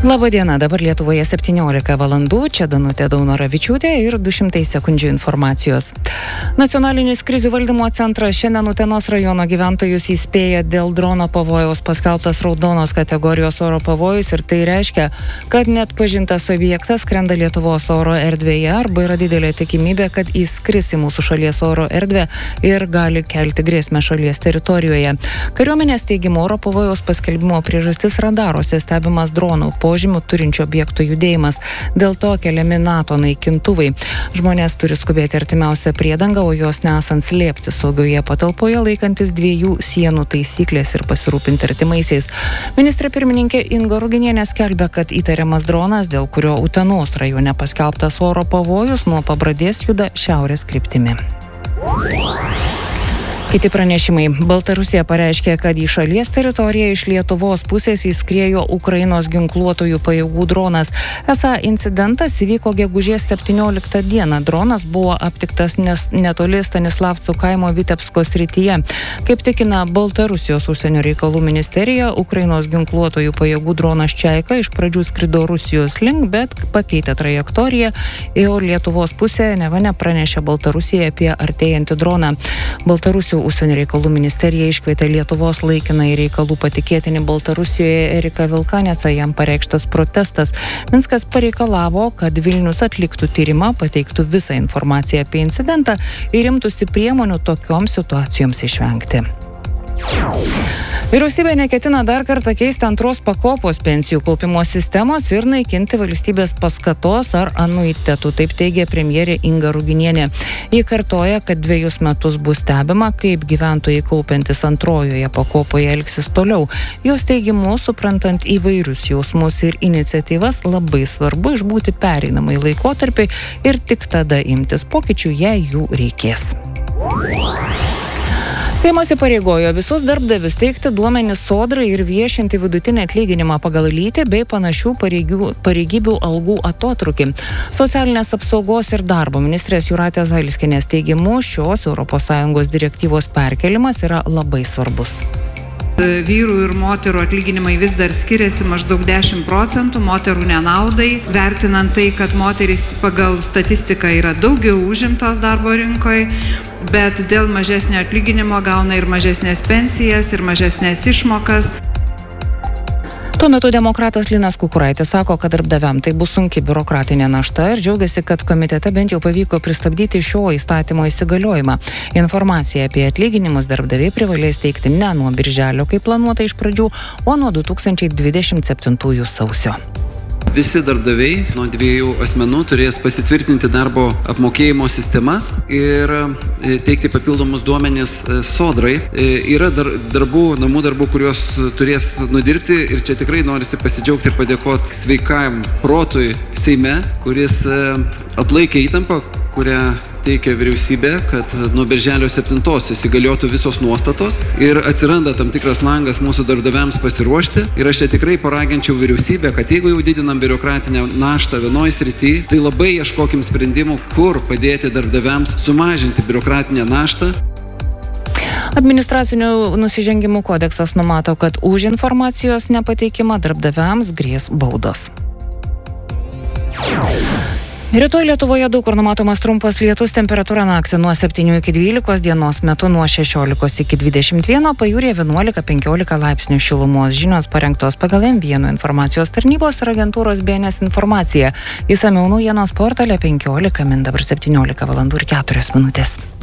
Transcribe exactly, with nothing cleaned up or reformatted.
Labadiena, dabar Lietuvoje septyniolika valandų, čia Danutė Daunoravičiūtė ir du šimtai sekundžių informacijos. Nacionalinis krizių valdymo centras šiandien Utenos rajono gyventojus įspėja dėl drono pavojaus. Paskelbtas raudonos kategorijos oro pavojus ir tai reiškia, kad net pažintas objektas skrenda Lietuvos oro erdvėje arba yra didelė tikimybė, kad įskris į mūsų šalies oro erdvę ir gali kelti grėsmę šalies teritorijoje. Kariuomenės teigimu oro pavojaus paskelbimo priežastis radaruose stebimas dronų požymių turinčių objektų judėjimas. Dėl to keliami NATO naikintuvai. Žmonės turi skubėti artimiausią priedangą, o jos nesant slėpti saugioje patalpoje, laikantis dviejų sienų taisyklės ir pasirūpinti artimaisiais. Ministrė pirmininkė Inga Ruginienė skelbia, kad įtariamas dronas, dėl kurio Utenos rajone paskelbtas oro pavojus, nuo Pabradės juda šiaurės kryptimi. Kiti pranešimai. Baltarusija pareiškė, kad į šalies teritoriją iš Lietuvos pusės įskriejo Ukrainos ginkluotojų pajėgų dronas. Esą incidentas įvyko gegužės septynioliktą dieną. Dronas buvo aptiktas netoli Stanislavcų kaimo Vitebsko srityje. Kaip tikina Baltarusijos užsienio reikalų ministerija, Ukrainos ginkluotojų pajėgų dronas Čaika iš pradžių skrido Rusijos link, bet pakeitė trajektoriją, o Lietuvos pusė neva nepranešė Baltarusijai apie artėjantį droną. Baltarusijos užsienio reikalų ministerija iškvietė Lietuvos laikinąjį reikalų patikėtinį Baltarusijoje Eriką Vilkanecą, jam pareikštas protestas. Minskas pareikalavo, kad Vilnius atliktų tyrimą, pateiktų visą informaciją apie incidentą ir imtųsi priemonių tokioms situacijoms išvengti. Vyriausybė neketina dar kartą keisti antros pakopos pensijų kaupimo sistemos ir naikinti valstybės paskatos ar anuitetų, taip teigia premjerė Inga Ruginienė. Ji kartoja, kad dviejus metus bus stebima, kaip gyventojai kaupiantis antrojoje pakopoje elgsis toliau. Jos teigimu, suprantant įvairius jausmus ir iniciatyvas, labai svarbu išbūti pereinamai laikotarpį ir tik tada imtis pokyčių, jei jų reikės. Seimas įpareigojo visus darbdavius teikti duomenis Sodrai ir viešinti vidutinį atlyginimą pagal lytį bei panašių pareigių, pareigybių algų atotrūkį. Socialinės apsaugos ir darbo ministrės Jūratės Zailskienės teigimu, šios Europos Sąjungos direktyvos perkelimas yra labai svarbus. Vyrų ir moterų atlyginimai vis dar skiriasi maždaug dešimt procentų, moterų nenaudai, vertinant tai, kad moterys pagal statistiką yra daugiau užimtos darbo rinkoje, bet dėl mažesnio atlyginimo gauna ir mažesnės pensijas, ir mažesnės išmokas. Tuo metu demokratas Linas Kukuraitis sako, kad darbdaviam tai bus sunki biurokratinė našta ir džiaugiasi, kad komitete bent jau pavyko pristabdyti šio įstatymo įsigaliojimą. Informaciją apie atlyginimus darbdaviai privalės teikti ne nuo birželio, kaip planuota iš pradžių, o nuo du tūkstančiai dvidešimt septintųjų sausio. Visi darbdaviai nuo dviejų asmenų turės pasitvirtinti darbo apmokėjimo sistemas ir teikti papildomus duomenis Sodrai. Yra dar, darbų, namų darbų, kuriuos turės nudirbti ir čia tikrai norisi pasidžiaugti ir padėkoti sveikam protui Seime, kuris atlaikė įtampą, kurią teikia vyriausybė, kad nuo birželio septintos įsigaliotų visos nuostatos ir atsiranda tam tikras langas mūsų darbdaviams pasiruošti. Ir aš čia tikrai paraginčiau vyriausybę, kad jeigu jau didinam biurokratinę naštą vienoj srity, tai labai ieškokim sprendimų, kur padėti darbdaviams sumažinti biurokratinę naštą. Administracinių nusižengimų kodeksas numato, kad už informacijos nepateikimą darbdaviams grės baudos. Rytoj Lietuvoje daug kur numatomas trumpas lietus, temperatūra naktį nuo septynių iki dvylikos, dienos metu nuo šešiolikos iki dvidešimt vieno, pajūryje vienuolika penkiolika laipsnių šilumos. Žinios parengtos pagal M vienas informacijos tarnybos ir agentūros B N S informacija. Išsamiau naujienos portale penkiolika min, dabar septyniolika valandų ir keturios minutės.